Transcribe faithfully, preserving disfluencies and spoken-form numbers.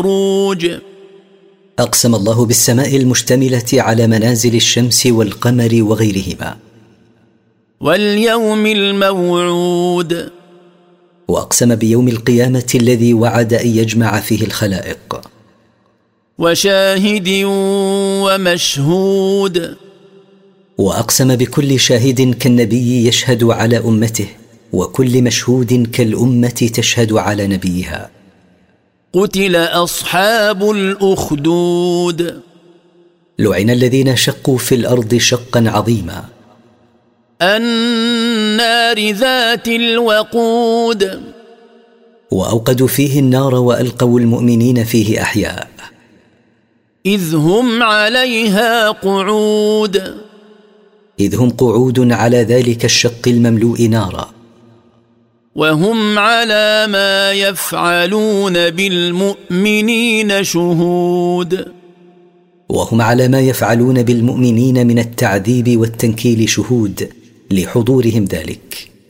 روج. أقسم الله بالسماء المشتملة على منازل الشمس والقمر وغيرهما. واليوم الموعود. وأقسم بيوم القيامة الذي وعد أن يجمع فيه الخلائق. وشاهد ومشهود. وأقسم بكل شاهد كالنبي يشهد على أمته، وكل مشهود كالأمة تشهد على نبيها. قتل أصحاب الأخدود. لعن الذين شقوا في الأرض شقا عظيما. النار ذات الوقود. وأوقدوا فيه النار وألقوا المؤمنين فيه أحياء. إذ هم عليها قعود. إذ هم قعود على ذلك الشق المملوء نارا. وهم على ما يفعلون بالمؤمنين شهود. وهم على ما يفعلون بالمؤمنين من التعذيب والتنكيل شهود لحضورهم ذلك.